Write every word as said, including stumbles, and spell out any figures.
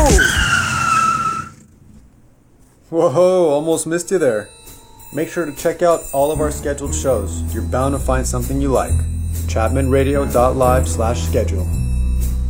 Whoa, almost missed you there. Make sure to check out all of our scheduled shows. You're bound to find something you like. chapman radio dot live slash schedule